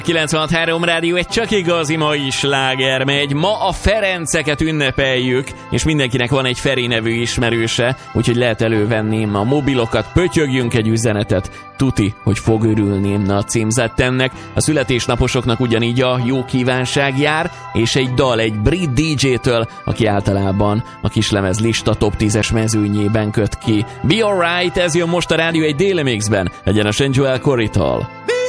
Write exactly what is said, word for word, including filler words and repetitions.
kilencvenhat három Rádió, egy csak igazi mai sláger megy. Ma a Ferenceket ünnepeljük, és mindenkinek van egy Feri nevű ismerőse, úgyhogy lehet elővenni a mobilokat, pötyögjünk egy üzenetet. Tuti, hogy fog örülni a címzettennek. A születésnaposoknak ugyanígy a jó kívánság jár, és egy dal egy brit dé dzsétől, aki általában a kislemez lista top tízes mezőnyében köt ki. Be Alright, ez jön most a Rádió egy Daily Mixben, egyenesen Joel Corrytól.